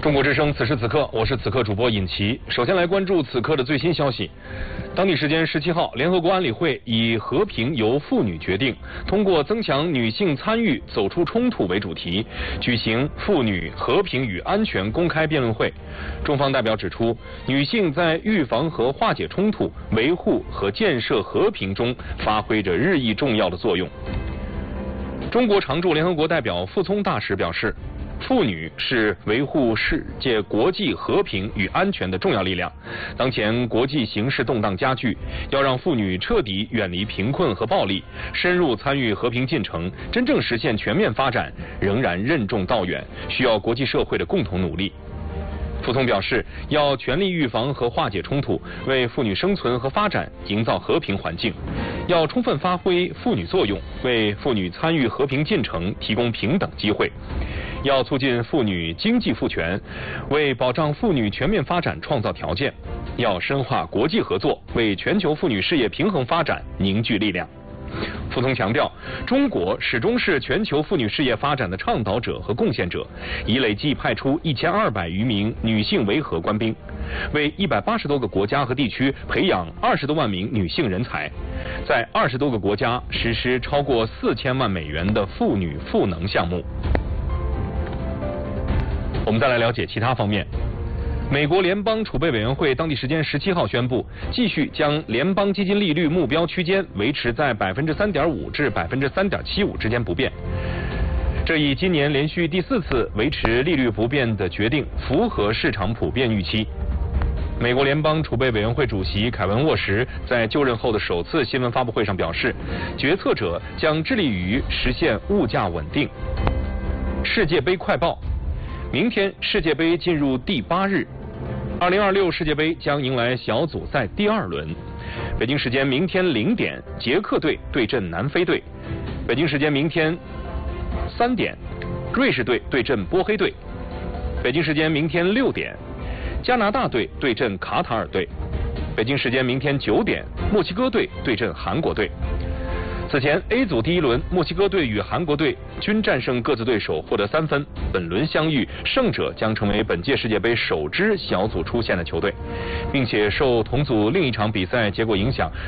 中国之声，此时此刻，我是此刻主播尹奇。首先来关注此刻的最新消息。当地时间17号，联合国安理会以和平由妇女决定，通过增强女性参与走出冲突为主题，举行妇女和平与安全公开辩论会。中方代表指出，女性在预防和化解冲突、维护和建设和平中发挥着日益重要的作用。中国常驻联合国代表傅聪大使表示，妇女是维护世界国际和平与安全的重要力量。当前国际形势动荡加剧，要让妇女彻底远离贫困和暴力，深入参与和平进程，真正实现全面发展，仍然任重道远，需要国际社会的共同努力。傅聪表示，要全力预防和化解冲突，为妇女生存和发展营造和平环境；要充分发挥妇女作用，为妇女参与和平进程提供平等机会；要促进妇女经济赋权，为保障妇女全面发展创造条件；要深化国际合作，为全球妇女事业平衡发展凝聚力量。傅聪强调，中国始终是全球妇女事业发展的倡导者和贡献者，已累计派出1200余名女性维和官兵，为180多个国家和地区培养20多万名女性人才，在20多个国家实施超过4000万美元的妇女赋能项目。我们再来了解其他方面。美国联邦储备委员会当地时间17号宣布，继续将联邦基金利率目标区间维持在3.5%至3.75%之间不变。这一今年连续第4次维持利率不变的决定，符合市场普遍预期。美国联邦储备委员会主席凯文·沃什在就任后的首次新闻发布会上表示，决策者将致力于实现物价稳定。世界杯快报。明天世界杯进入第8日，2026世界杯将迎来小组赛第2轮。北京时间明天0点，捷克队对阵南非队；北京时间明天3点，瑞士队对阵波黑队；北京时间明天6点，加拿大队对阵卡塔尔队；北京时间明天9点，墨西哥队对阵韩国队。此前 A 组第1轮，墨西哥队与韩国队均战胜各自对手，获得3分。本轮相遇，胜者将成为本届世界杯首支小组出线的球队，并且受同组另一场比赛结果影响，